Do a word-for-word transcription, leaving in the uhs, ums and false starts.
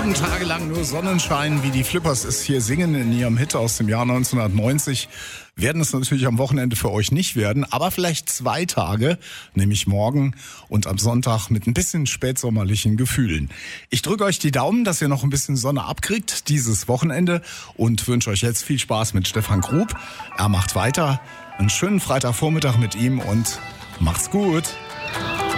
Sieben Tage lang nur Sonnenschein, wie die Flippers es hier singen in ihrem Hit aus dem Jahr neunzehnhundertneunzig. Werden es natürlich am Wochenende für euch nicht werden, aber vielleicht zwei Tage, nämlich morgen und am Sonntag mit ein bisschen spätsommerlichen Gefühlen. Ich drücke euch die Daumen, dass ihr noch ein bisschen Sonne abkriegt dieses Wochenende und wünsche euch jetzt viel Spaß mit Stefan Grub. Er macht weiter. Einen schönen Freitagvormittag mit ihm und macht's gut.